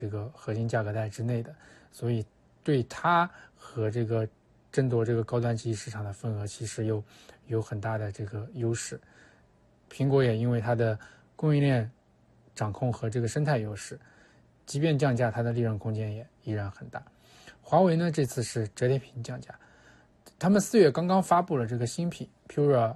这个核心价格带之内的，所以对它和这个争夺这个高端机市场的份额其实有很大的这个优势。苹果也因为它的供应链掌控和这个生态优势，即便降价，它的利润空间也依然很大。华为呢，这次是折叠屏降价，他们4月刚刚发布了这个新品 Pura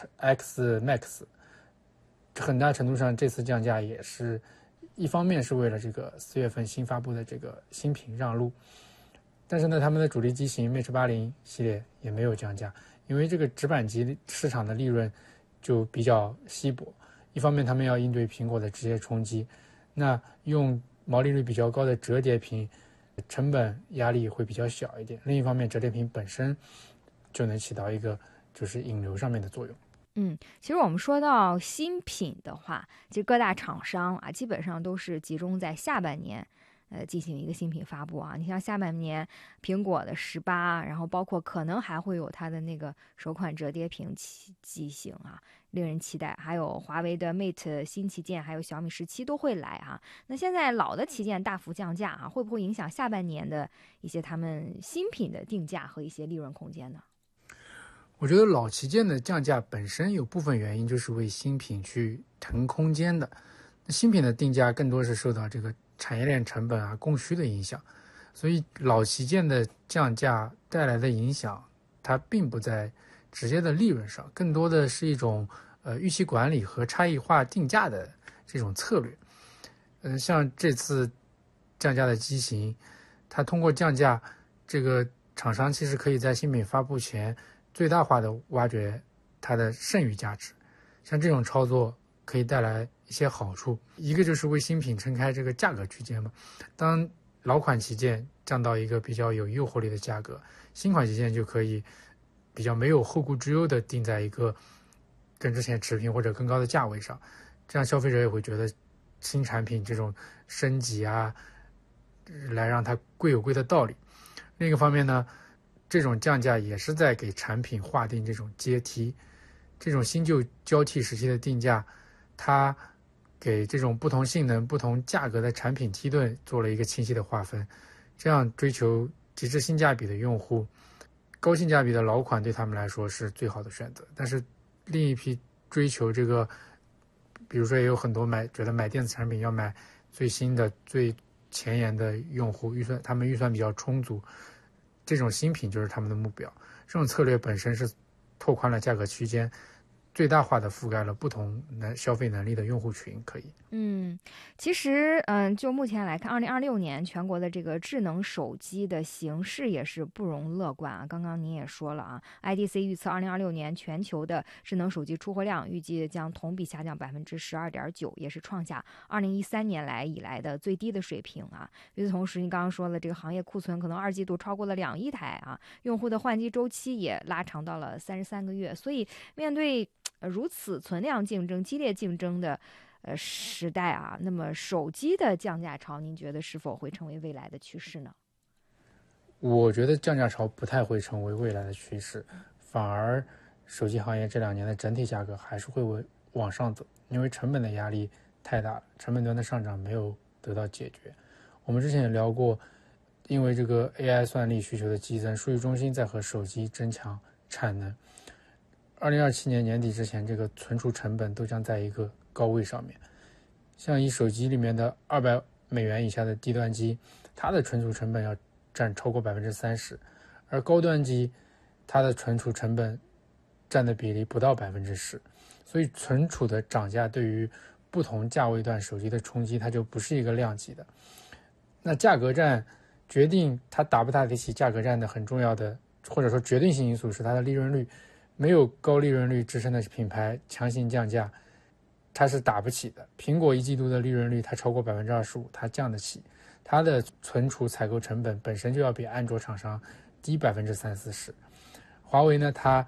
X Max， 很大程度上这次降价也是一方面是为了这个4月份新发布的这个新品让路，但是呢，他们的主力机型 Mate 80系列也没有降价，因为这个直板机市场的利润就比较稀薄，一方面他们要应对苹果的直接冲击，那用毛利率比较高的折叠屏成本压力会比较小一点，另一方面折叠屏本身就能起到一个就是引流上面的作用。 其实我们说到新品的话，其实各大厂商啊，基本上都是集中在下半年，进行一个新品发布啊。你像下半年苹果的18，然后包括可能还会有它的那个首款折叠屏机型啊，令人期待。还有华为的 Mate 新旗舰，还有小米17都会来啊。那现在老的旗舰大幅降价啊，会不会影响下半年的一些他们新品的定价和一些利润空间呢？ 我觉得老旗舰的降价本身有部分原因就是为新品去腾空间的，新品的定价更多是受到这个产业链成本啊、供需的影响，所以老旗舰的降价带来的影响，它并不在直接的利润上，更多的是一种预期管理和差异化定价的这种策略。像这次降价的机型，它通过降价，这个厂商其实可以在新品发布前最大化的挖掘它的剩余价值，像这种操作可以带来一些好处，一个就是为新品撑开这个价格区间嘛。当老款旗舰降到一个比较有诱惑力的价格，新款旗舰就可以比较没有后顾之忧的定在一个跟之前持平或者更高的价位上，这样消费者也会觉得新产品这种升级啊，来让它贵有贵的道理。另一个方面呢，这种降价也是在给产品划定这种阶梯，这种新旧交替时期的定价，它给这种不同性能、不同价格的产品梯队做了一个清晰的划分，这样追求极致性价比的用户，高性价比的老款对他们来说是最好的选择。但是另一批追求这个，比如说也有很多觉得买电子产品要买最新的、最前沿的用户，他们预算比较充足，这种新品就是他们的目标。这种策略本身是拓宽了价格区间，最大化的覆盖了不同消费能力的用户群。可以， 其实，就目前来看，2026年全国的这个智能手机的形势也是不容乐观啊。刚刚您也说了啊，IDC 预测2026年全球的智能手机出货量预计将同比下降12.9%，也是创下2013年以来的最低的水平啊。与此同时，您刚刚说了，这个行业库存可能2季度超过了2亿台啊，用户的换机周期也拉长到了33个月。所以，面对如此存量竞争、激烈竞争的时代啊，那么手机的降价潮，您觉得是否会成为未来的趋势呢？ 我觉得降价潮不太会成为未来的趋势，反而手机行业这2年的整体价格还是会往上走，因为成本的压力太大了，成本端的上涨没有得到解决。我们之前也聊过，因为这个 AI 算力需求的激增，数据中心在和手机争抢产能。2027年年底之前，这个存储成本都将在一个高位上面。像以手机里面的$200以下的低端机，它的存储成本要占超过30%，而高端机它的存储成本占的比例不到10%，所以存储的涨价对于不同价位段手机的冲击，它就不是一个量级的。那价格战决定它打不打得起价格战的很重要的，或者说决定性因素是它的利润率。没有高利润率支撑的品牌强行降价，它是打不起的。苹果1季度的利润率它超过25%，它降得起，它的存储采购成本本身就要比安卓厂商低30-40%。华为呢，它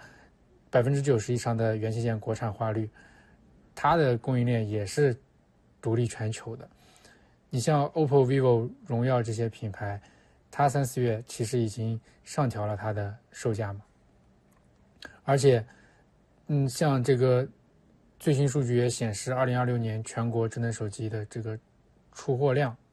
90%以上的元器件国产化率，它的供应链也是独立全球的。你像 OPPO、vivo、荣耀这些品牌，它3、4月其实已经上调了它的售价嘛。而且，像这个最新数据也显示，2026年全国智能手机的这个出货量